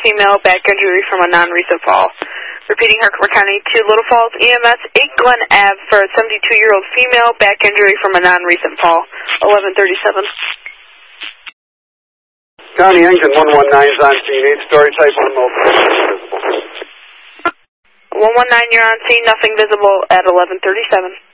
female, back injury from a non-recent fall. Repeating, Herkimer County to Little Falls, EMS 8 Glen Ave for a 72-year-old female, back injury from a non-recent fall. 1137. County Engine 119 is on scene, 8-story type 1 multiple. 119, you're on scene, nothing visible at 1137.